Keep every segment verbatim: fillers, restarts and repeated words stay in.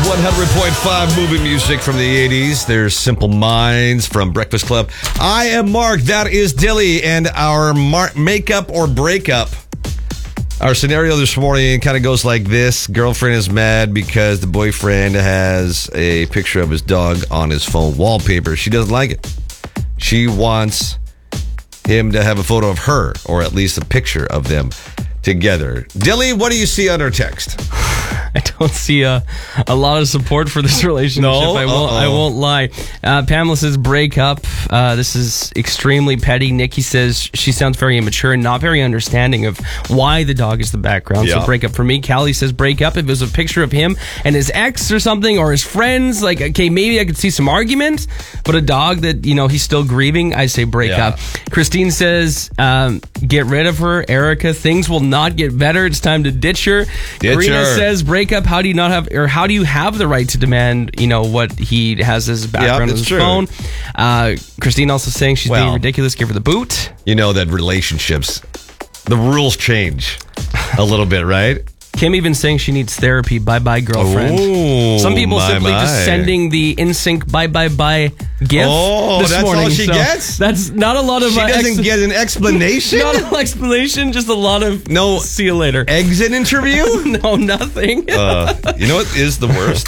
one hundred point five movie music from the eighties. There's Simple Minds from Breakfast Club. I am Mark. That is Dilly. And our mar- makeup or breakup. Our scenario this morning kind of goes like this. Girlfriend is mad because the boyfriend has a picture of his dog on his phone wallpaper. She doesn't like it. She wants him to have a photo of her, or at least a picture of them together. Dilly, what do you see on our text? I don't see a, a lot of support for this relationship. No? I won't. Uh-oh. I won't lie. Uh, Pamela says break up. Uh, this is extremely petty. Nikki says she sounds very immature and not very understanding of why the dog is the background. Yeah. So break up for me. Callie says break up. If it was a picture of him and his ex or something, or his friends, like, okay, maybe I could see some argument. But a dog that, you know, he's still grieving, I say break Yeah. up. Christine says um, get rid of her. Erica, things will not get better. It's time to ditch her. Ditch Karina her. says break up. How do you not have, or how do you have the right to demand, you know, what he has as background on that's his true. phone? Uh, Christine also saying she's Well, being ridiculous. Give her the boot. You know that relationships, the rules change a little bit, right? Kim even saying she needs therapy. Bye bye, girlfriend. Oh, Some people my, simply my. just sending the in sync bye bye bye gif. Oh, this that's all morning. she So gets? That's not a lot of. She uh, doesn't ex- get an explanation? Not an explanation. Just a lot of. No. See you later. Exit interview? No, nothing. uh, you know what is the worst?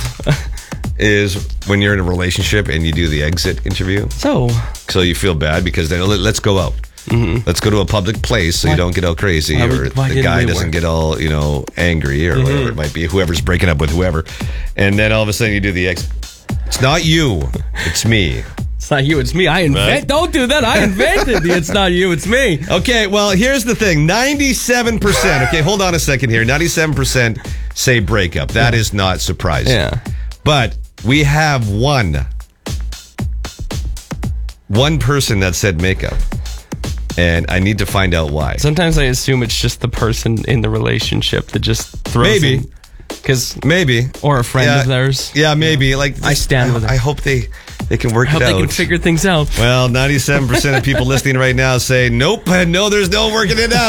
Is when you're in a relationship and you do the exit interview. So. So you feel bad because they let's go out. Mm-hmm. Let's go to a public place so Why- you don't get all crazy, why or would- why the didn't guy we doesn't work? get all, you know, angry, or whatever it might be. Whoever's breaking up with whoever, and then all of a sudden you do the exit. It's not you, it's me. It's not you, it's me. I invent. Right. Don't do that. I invented the it's not you, it's me. Okay, well, here's the thing. ninety-seven percent, okay, hold on a second here. ninety-seven percent say breakup. That is not surprising. Yeah. But we have one, one person that said makeup. And I need to find out why. Sometimes I assume it's just the person in the relationship that just throws Maybe. Because Maybe. or a friend Yeah. of theirs. Yeah, maybe. Like I stand I, with it. I hope they, they can work I hope it they out. can figure things out. Well, ninety-seven percent of people listening right now say, nope, no, there's no working it out.